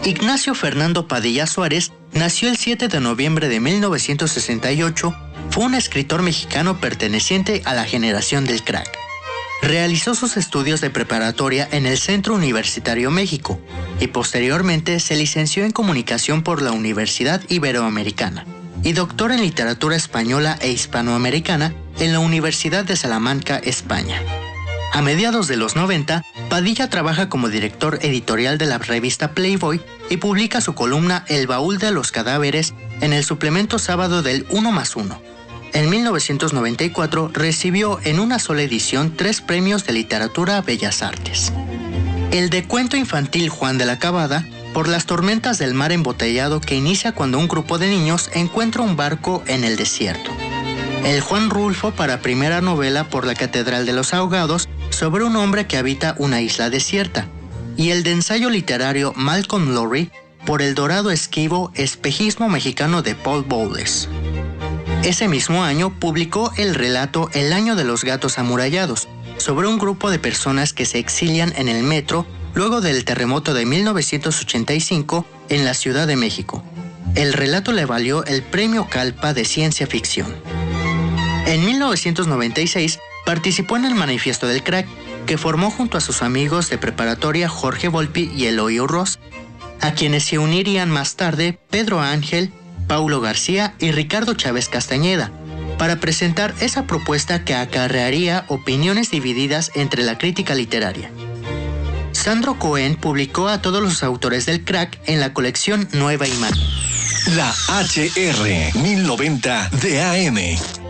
Ignacio Fernando Padilla Suárez nació el 7 de noviembre de 1968, fue un escritor mexicano perteneciente a la generación del crack. Realizó sus estudios de preparatoria en el Centro Universitario México y posteriormente se licenció en Comunicación por la Universidad Iberoamericana y doctor en Literatura Española e Hispanoamericana en la Universidad de Salamanca, España. A mediados de los 90, Padilla trabaja como director editorial de la revista Playboy y publica su columna El Baúl de los Cadáveres en el suplemento sábado del 1+1. En 1994 recibió en una sola edición 3 premios de literatura a Bellas Artes. El de cuento infantil Juan de la Cabada, por las tormentas del mar embotellado que inicia cuando un grupo de niños encuentra un barco en el desierto. El Juan Rulfo para primera novela por la Catedral de los Ahogados, sobre un hombre que habita una isla desierta. Y el de ensayo literario Malcolm Lowry por El Dorado Esquivo, espejismo mexicano de Paul Bowles. Ese mismo año publicó el relato El Año de los Gatos Amurallados, sobre un grupo de personas que se exilian en el metro luego del terremoto de 1985 en la Ciudad de México. El relato le valió el Premio Calpa de Ciencia Ficción. En 1996 participó en el Manifiesto del Crack, que formó junto a sus amigos de preparatoria Jorge Volpi y Eloy Ross, a quienes se unirían más tarde Pedro Ángel, Paulo García y Ricardo Chávez Castañeda, para presentar esa propuesta que acarrearía opiniones divididas entre la crítica literaria. Sandro Cohen publicó a todos los autores del crack en la colección Nueva Imagen. La HR 1090 de AM.